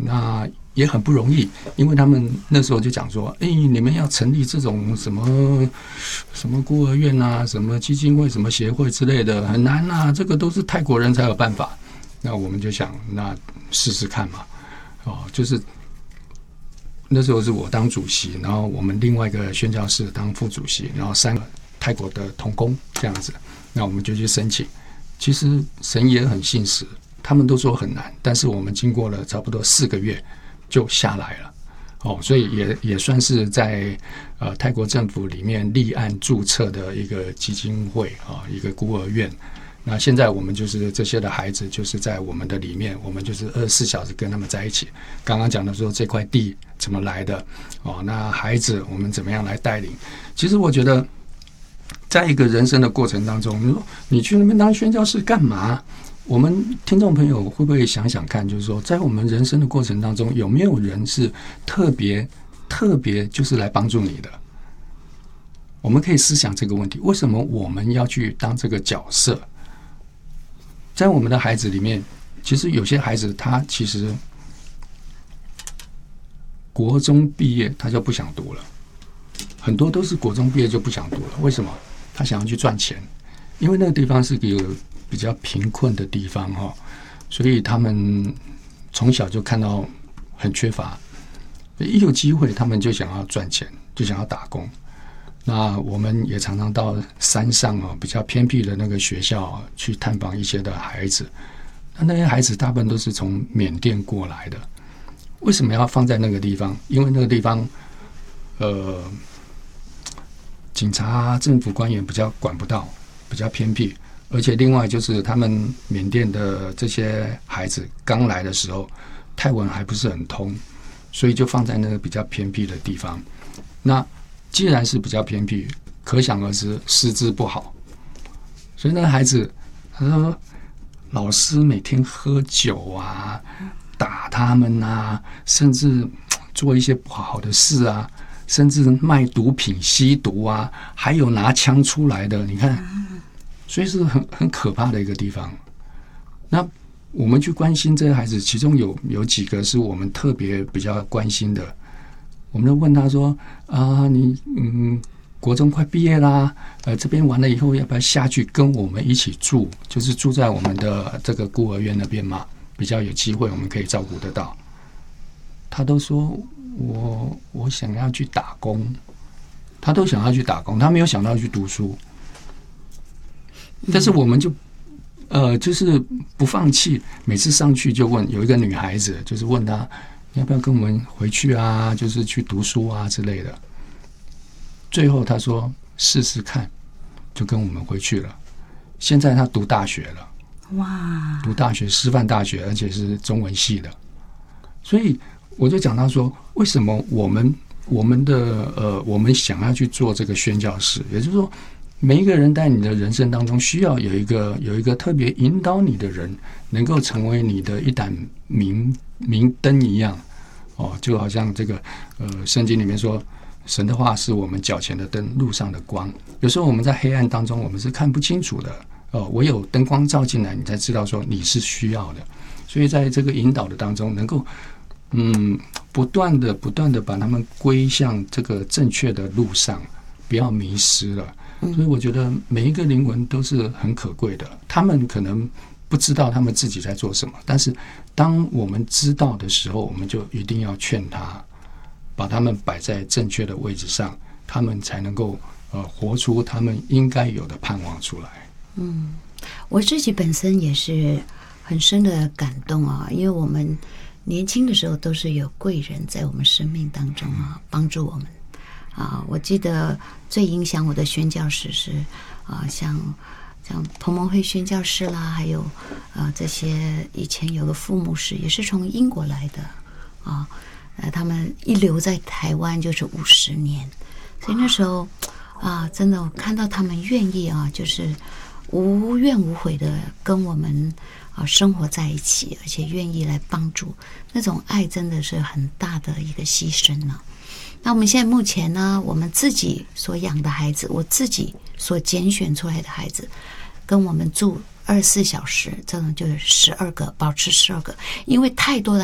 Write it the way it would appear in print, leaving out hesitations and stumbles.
那也很不容易，因为他们那时候就讲说，你们要成立这种什么孤儿院啊，什么基金会、什么协会之类的，很难啊，这个都是泰国人才有办法。那我们就想，那试试看嘛，就是那时候是我当主席，然后我们另外一个宣教士当副主席，然后3个泰国的同工这样子，那我们就去申请。其实神也很信实，他们都说很难，但是我们经过了差不多4个月就下来了。所以也算是在泰国政府里面立案注册的一个基金会一个孤儿院。那现在我们就是这些的孩子，就是在我们的里面，我们就是24小时跟他们在一起。刚刚讲的说这块地怎么来的那孩子我们怎么样来带领？其实我觉得，在一个人生的过程当中，你去那边当宣教士干嘛？我们听众朋友会不会想想看，就是说，在我们人生的过程当中，有没有人是特别就是来帮助你的？我们可以思想这个问题：为什么我们要去当这个角色？在我们的孩子里面，其实有些孩子他其实国中毕业他就不想读了，很多都是国中毕业就不想读了。为什么？他想要去赚钱，因为那个地方是一个比较贫困的地方所以他们从小就看到很缺乏，一有机会他们就想要赚钱，就想要打工。那我们也常常到山上比较偏僻的那个学校去探访一些的孩子，那些孩子大部分都是从缅甸过来的。为什么要放在那个地方？因为那个地方警察政府官员比较管不到，比较偏僻，而且另外就是他们缅甸的这些孩子刚来的时候泰文还不是很通，所以就放在那个比较偏僻的地方。那既然是比较偏僻，可想而知师资不好，所以那个孩子他说老师每天喝酒啊，打他们啊，甚至做一些不好的事啊，甚至卖毒品吸毒啊，还有拿枪出来的，你看，所以是很可怕的一个地方。那我们去关心这些孩子，其中有几个是我们特别比较关心的。我们就问他说你国中快毕业啦，这边完了以后要不要下去跟我们一起住，就是住在我们的这个孤儿院那边嘛，比较有机会我们可以照顾得到。他都说我想要去打工，他都想要去打工，他没有想到去读书。但是我们就是不放弃，每次上去就问，有一个女孩子就是问他要不要跟我们回去啊，就是去读书啊之类的。最后他说试试看，就跟我们回去了。现在他读大学了，哇！读大学，师范大学，而且是中文系的。所以我就讲到说，为什么我们想要去做这个宣教士，也就是说，每一个人在你的人生当中需要有一个特别引导你的人，能够成为你的一盏明灯一样。就好像这个圣经里面说，神的话是我们脚前的灯，路上的光。有时候我们在黑暗当中，我们是看不清楚的唯有灯光照进来，你才知道说你是需要的。所以在这个引导的当中，能够不断的把他们归向这个正确的路上，不要迷失了。所以我觉得每一个灵魂都是很可贵的，他们可能不知道他们自己在做什么，但是当我们知道的时候，我们就一定要劝他，把他们摆在正确的位置上，他们才能够活出他们应该有的盼望出来。 我自己本身也是很深的感动啊，因为我们年轻的时候都是有贵人在我们生命当中帮助我们我记得最影响我的宣教士是像彭蒙辉宣教士啦，还有这些以前有个副牧师也是从英国来的他们一留在台湾就是50年，所以那时候真的我看到他们愿意就是无怨无悔的跟我们生活在一起，而且愿意来帮助，那种爱真的是很大的一个牺牲呢。那我们现在目前呢，我们自己所养的孩子，我自己所拣选出来的孩子，跟我们住24小时，这种就是12个，保持12个，因为太多的